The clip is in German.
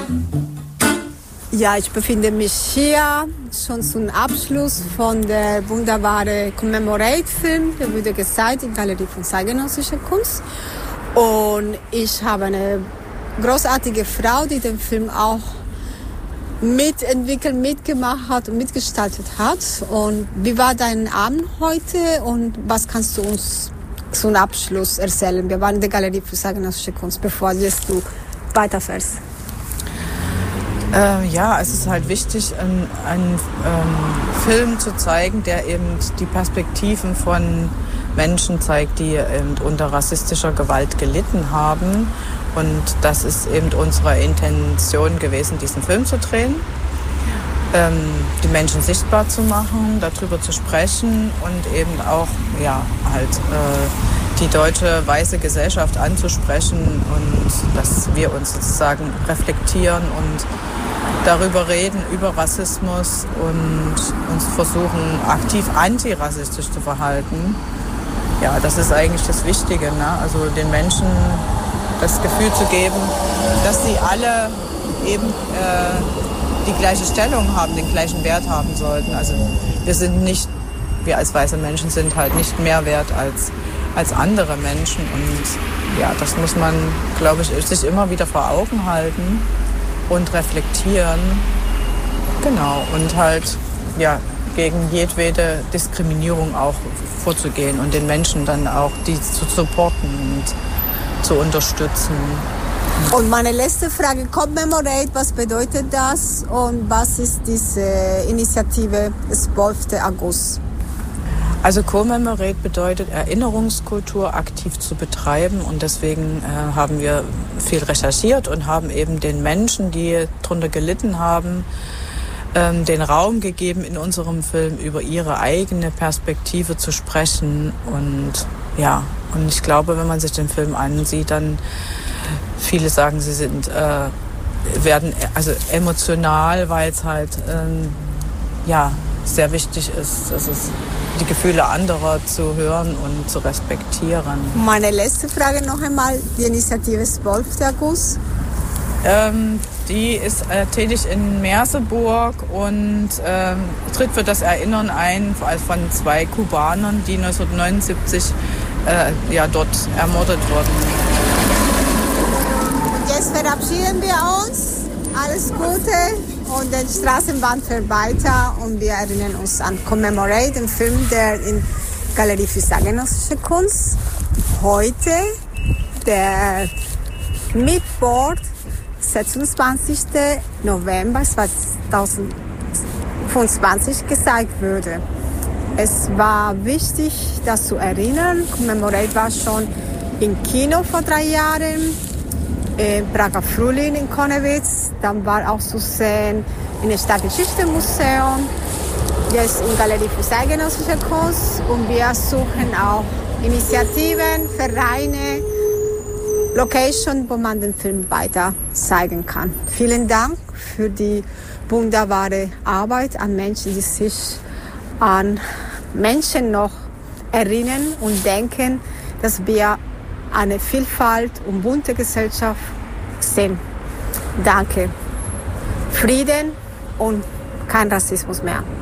Ja, ich befinde mich hier schon zum Abschluss von der wunderbaren Commemorate-Film. Der wurde gezeigt in der Galerie von zeitgenössischer Kunst. Und ich habe eine großartige Frau, die den Film auch mitentwickelt, mitgemacht hat und mitgestaltet hat. Und wie war dein Abend heute und was kannst du uns zum Abschluss erzählen? Wir waren in der Galerie für zeitgenössische Kunst, bevor jetzt du weiterfährst. Ja, es ist halt wichtig, einen Film zu zeigen, der eben die Perspektiven von Menschen zeigt, die eben unter rassistischer Gewalt gelitten haben. Und das ist eben unsere Intention gewesen, diesen Film zu drehen, die Menschen sichtbar zu machen, darüber zu sprechen und eben auch die deutsche weiße Gesellschaft anzusprechen und dass wir uns sozusagen reflektieren und darüber reden, über Rassismus und uns versuchen, aktiv antirassistisch zu verhalten. Ja, das ist eigentlich das Wichtige, ne? Also den Menschen das Gefühl zu geben, dass sie alle eben die gleiche Stellung haben, den gleichen Wert haben sollten. Also wir als weiße Menschen sind halt nicht mehr wert als andere Menschen. Und ja, das muss man, glaube ich, sich immer wieder vor Augen halten und reflektieren. Genau, und halt gegen jedwede Diskriminierung auch vorzugehen und den Menschen dann auch die zu supporten und zu unterstützen. Und meine letzte Frage, Commemorate, was bedeutet das und was ist diese Initiative 12. August? Also Commemorate bedeutet, Erinnerungskultur aktiv zu betreiben und deswegen haben wir viel recherchiert und haben eben den Menschen, die darunter gelitten haben, den Raum gegeben, in unserem Film über ihre eigene Perspektive zu sprechen. Und ich glaube, wenn man sich den Film ansieht, dann viele sagen, sie werden emotional, weil es halt sehr wichtig ist, dass es die Gefühle anderer zu hören und zu respektieren. Meine letzte Frage noch einmal, die Initiative 12. August. Die ist tätig in Merseburg und tritt für das Erinnern ein von 2 Kubanern, die 1979 dort ermordet wurden. Und jetzt verabschieden wir uns. Alles Gute und die Straßenbahn fährt weiter und wir erinnern uns an Commemorate, den Film, der in Galerie für zeitgenössische Kunst heute, der Mittwoch, 26. November 2025 gezeigt wurde. Es war wichtig, das zu erinnern. Commemorate war schon im Kino vor 3 Jahren, im Prager Frühling in Konnewitz, dann war auch zu sehen im Stadtgeschichte-Museum, jetzt in Galerie für zeitgenössische Kunst und wir suchen auch Initiativen, Vereine, Location, wo man den Film weiter zeigen kann. Vielen Dank für die wunderbare Arbeit an Menschen, die sich an Menschen noch erinnern und denken, dass wir eine Vielfalt und bunte Gesellschaft sind. Danke. Frieden und kein Rassismus mehr.